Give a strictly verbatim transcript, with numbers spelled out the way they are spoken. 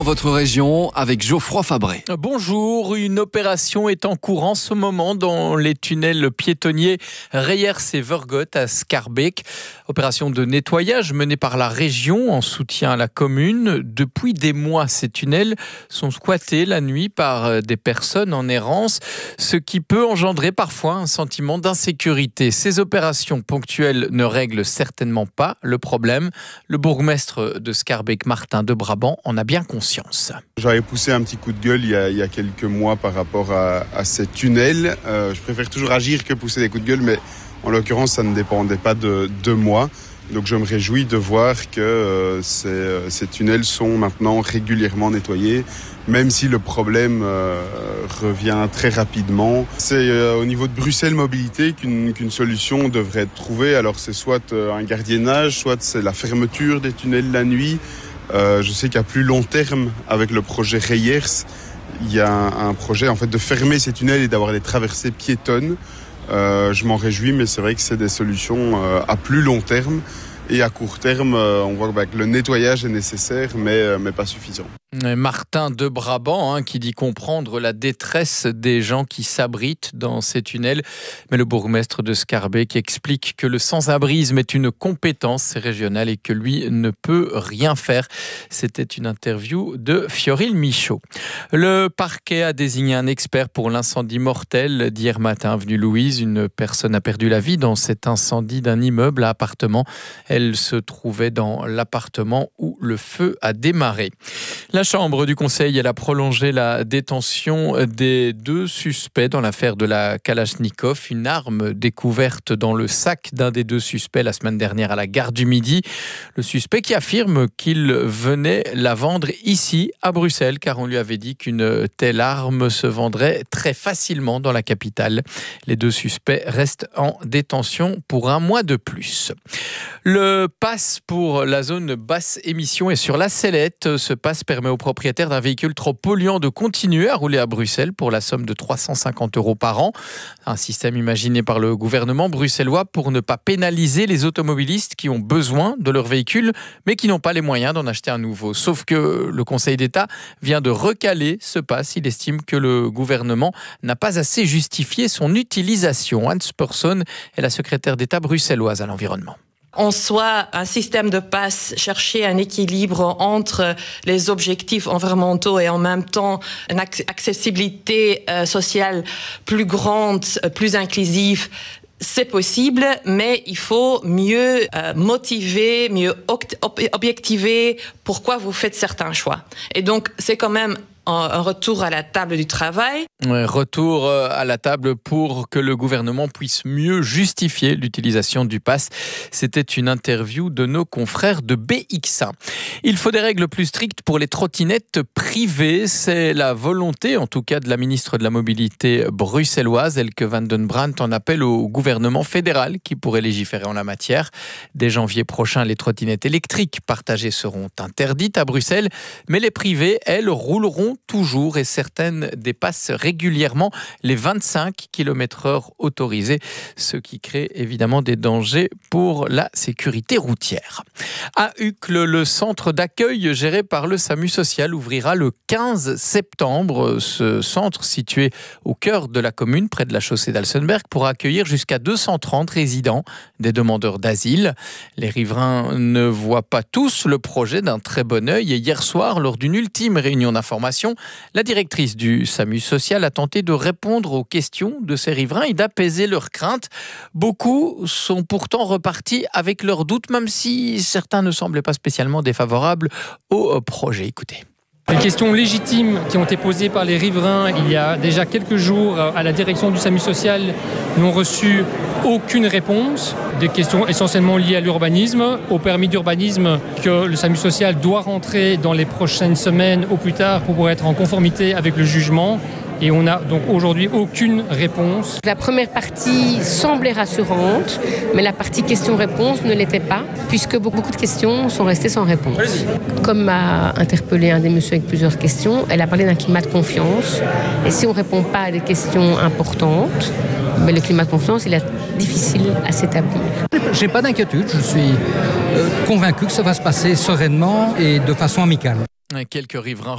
Votre région avec Geoffroy Fabré. Bonjour, une opération est en cours en ce moment dans les tunnels piétonniers Reyers et Vergot à Schaerbeek. Opération de nettoyage menée par la région en soutien à la commune. Depuis des mois, ces tunnels sont squattés la nuit par des personnes en errance, ce qui peut engendrer parfois un sentiment d'insécurité. Ces opérations ponctuelles ne règlent certainement pas le problème. Le bourgmestre de Schaerbeek, Martin de Brabant, en a bien conscience. J'avais poussé un petit coup de gueule il y a, il y a quelques mois par rapport à, à ces tunnels. Euh, je préfère toujours agir que pousser des coups de gueule, mais en l'occurrence, ça ne dépendait pas de, de moi. Donc je me réjouis de voir que euh, ces, ces tunnels sont maintenant régulièrement nettoyés, même si le problème euh, revient très rapidement. C'est euh, au niveau de Bruxelles Mobilité qu'une, qu'une solution devrait être trouvée. Alors c'est soit un gardiennage, soit c'est la fermeture des tunnels la nuit. Euh, je sais qu'à plus long terme, avec le projet Reyers, il y a un, un projet en fait de fermer ces tunnels et d'avoir des traversées piétonnes. Euh, je m'en réjouis, mais c'est vrai que c'est des solutions euh, à plus long terme. Et à court terme, euh, on voit bah, que le nettoyage est nécessaire, mais, euh, mais pas suffisant. Martin de Brabant, hein, qui dit comprendre la détresse des gens qui s'abritent dans ces tunnels. Mais le bourgmestre de Schaerbeek explique que le sans-abrisme est une compétence régionale et que lui ne peut rien faire. C'était une interview de Fioril Michaud. Le parquet a désigné un expert pour l'incendie mortel d'hier matin, avenue Louise. Une personne a perdu la vie dans cet incendie d'un immeuble à appartement. Elle se trouvait dans l'appartement où le feu a démarré. La Chambre du Conseil elle a prolongé la détention des deux suspects dans l'affaire de la Kalachnikov, une arme découverte dans le sac d'un des deux suspects la semaine dernière à la gare du Midi. Le suspect qui affirme qu'il venait la vendre ici, à Bruxelles, car on lui avait dit qu'une telle arme se vendrait très facilement dans la capitale. Les deux suspects restent en détention pour un mois de plus. Le pass pour la zone basse émission est sur la sellette. Ce pass permet aux propriétaires d'un véhicule trop polluant de continuer à rouler à Bruxelles pour la somme de trois cent cinquante euros par an. Un système imaginé par le gouvernement bruxellois pour ne pas pénaliser les automobilistes qui ont besoin de leur véhicule mais qui n'ont pas les moyens d'en acheter un nouveau. Sauf que le Conseil d'État vient de recaler ce pass. Il estime que le gouvernement n'a pas assez justifié son utilisation. Hans Persson est la secrétaire d'État bruxelloise à l'environnement. En soi, un système de passe, chercher un équilibre entre les objectifs environnementaux et en même temps une accessibilité euh, sociale plus grande, plus inclusive, c'est possible, mais il faut mieux euh, motiver, mieux objectiver pourquoi vous faites certains choix. Et donc, c'est quand même un retour à la table du travail. Ouais, retour à la table pour que le gouvernement puisse mieux justifier l'utilisation du pass. C'était une interview de nos confrères de B X un. Il faut des règles plus strictes pour les trottinettes privées. C'est la volonté, en tout cas, de la ministre de la Mobilité bruxelloise, Elke van den Brandt, en appelle au gouvernement fédéral qui pourrait légiférer en la matière. Dès janvier prochain, les trottinettes électriques partagées seront interdites à Bruxelles, mais les privées, elles, rouleront toujours et certaines dépassent régulièrement les vingt-cinq kilomètres heure autorisés, ce qui crée évidemment des dangers pour la sécurité routière. À Uccle, le centre d'accueil géré par le SAMU social ouvrira le quinze septembre. Ce centre, situé au cœur de la commune, près de la chaussée d'Alsenberg, pourra accueillir jusqu'à deux cent trente résidents, des demandeurs d'asile. Les riverains ne voient pas tous le projet d'un très bon œil et hier soir, lors d'une ultime réunion d'information, la directrice du SAMU social a tenté de répondre aux questions de ces riverains et d'apaiser leurs craintes. Beaucoup sont pourtant repartis avec leurs doutes, même si certains ne semblaient pas spécialement défavorables au projet. Écoutez. Les questions légitimes qui ont été posées par les riverains il y a déjà quelques jours à la direction du SAMU social n'ont reçu aucune réponse. Des questions essentiellement liées à l'urbanisme, au permis d'urbanisme que le SAMU social doit rentrer dans les prochaines semaines au plus tard pour pouvoir être en conformité avec le jugement. Et on n'a donc aujourd'hui aucune réponse. La première partie semblait rassurante, mais la partie questions-réponses ne l'était pas, puisque beaucoup de questions sont restées sans réponse. Comme m'a interpellé un des messieurs avec plusieurs questions, elle a parlé d'un climat de confiance. Et si on ne répond pas à des questions importantes, mais le climat de confiance, il est difficile à s'établir. Je n'ai pas d'inquiétude, je suis convaincu que ça va se passer sereinement et de façon amicale. Quelques riverains